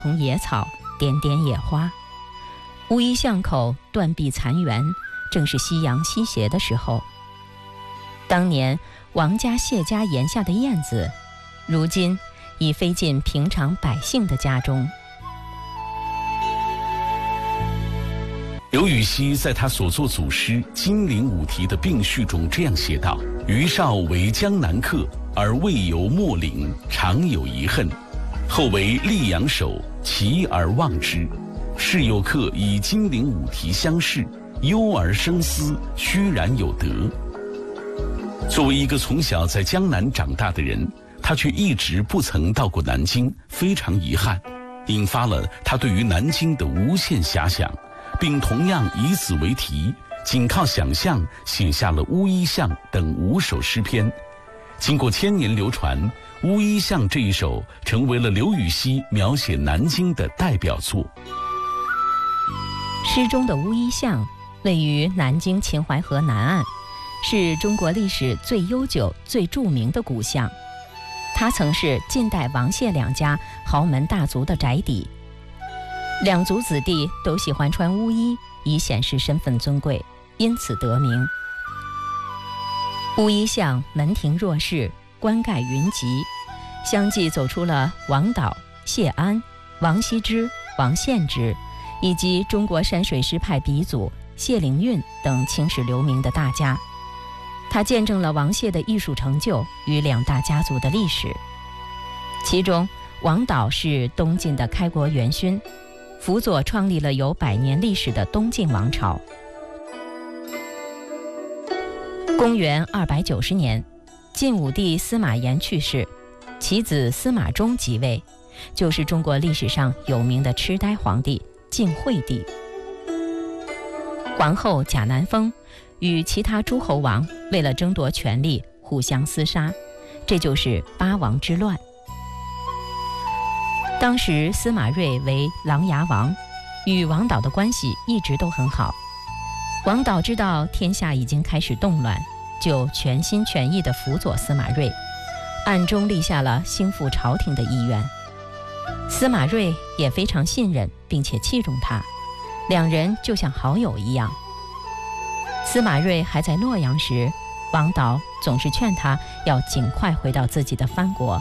丛野草，点点野花。乌衣巷口断壁残垣，正是夕阳西斜的时候。当年王家谢家檐下的燕子，如今已飞进平常百姓的家中。 刘禹锡在他所作组诗《金陵五题》的并序中这样写道：余少为江南客，而未游秣陵，常有遗恨。后为溧阳守，齐而忘之。是有客以金陵五题相视，忧而生思，虚然有得。作为一个从小在江南长大的人，他却一直不曾到过南京，非常遗憾，引发了他对于南京的无限遐想，并同样以此为题，仅靠想象写下了《乌衣巷》等5首诗篇。经过千年流传，《乌衣巷》这一首成为了刘禹锡描写南京的代表作。 诗中的乌衣巷位于南京秦淮河南岸，是中国历史最悠久、最著名的古巷。它曾是近代王谢两家豪门大族的宅邸，两族子弟都喜欢穿乌衣，以显示身份尊贵，因此得名。乌衣巷门庭若市，冠盖云集，相继走出了王导、谢安、王羲之、王献之，以及中国山水诗派鼻祖谢灵运等青史留名的大家。他见证了王谢的艺术成就与两大家族的历史。其中王导是东晋的开国元勋，辅佐创立了有100年历史的东晋王朝。公元290年，晋武帝司马炎去世，其子司马衷即位，就是中国历史上有名的痴呆皇帝晋惠帝。皇后贾南风与其他诸侯王为了争夺权力互相厮杀，这就是八王之乱。当时司马睿为琅琊王，与王导的关系一直都很好。王导知道天下已经开始动乱，就全心全意地辅佐司马睿，暗中立下了兴复朝廷的意愿。司马睿也非常信任并且器重他，两人就像好友一样。司马睿还在洛阳时，王导总是劝他要尽快回到自己的藩国。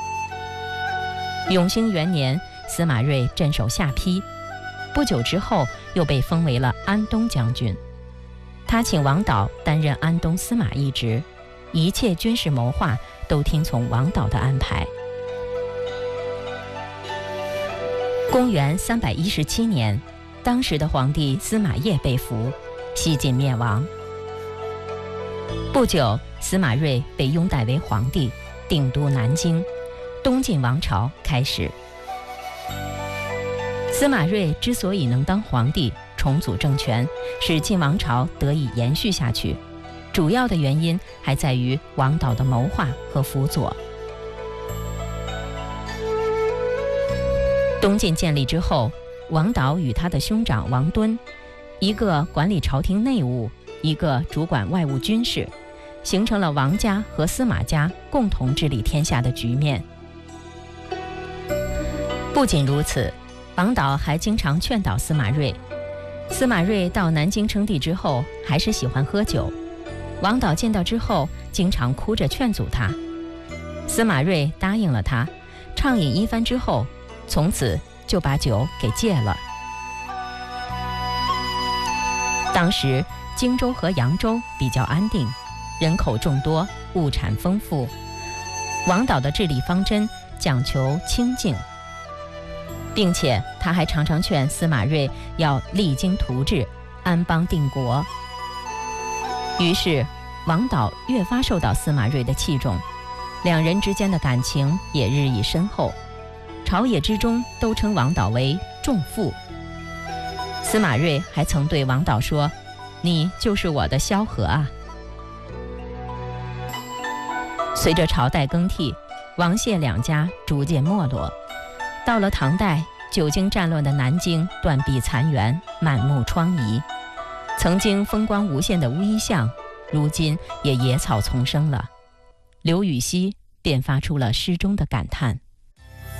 永兴元年，司马睿镇守下邳，不久之后又被封为了安东将军。他请王导担任安东司马一职，一切军事谋划都听从王导的安排。公元317年，当时的皇帝司马邺被俘，西晋灭亡。不久，司马睿被拥戴为皇帝，定都南京，东晋王朝开始。司马睿之所以能当皇帝，重组政权，使晋王朝得以延续下去，主要的原因还在于王导的谋划和辅佐。东晋建立之后，王导与他的兄长王敦，一个管理朝廷内务，一个主管外务军事，形成了王家和司马家共同治理天下的局面。不仅如此，王导还经常劝导司马睿。司马睿到南京称帝之后，还是喜欢喝酒。王导见到之后，经常哭着劝阻他。司马睿答应了他，畅饮一番之后，从此就把酒给戒了。当时荆州和扬州比较安定，人口众多，物产丰富。王导的治理方针讲求清静，并且他还常常劝司马睿要励精图治，安邦定国。于是王导越发受到司马睿的器重，两人之间的感情也日益深厚，朝野之中都称王导为仲父。司马睿还曾对王导说：“你就是我的萧何啊。”随着朝代更替，王谢两家逐渐没落。到了唐代，久经战乱的南京断壁残垣，满目疮痍。曾经风光无限的乌衣巷，如今也野草丛生了。刘禹锡便发出了诗中的感叹。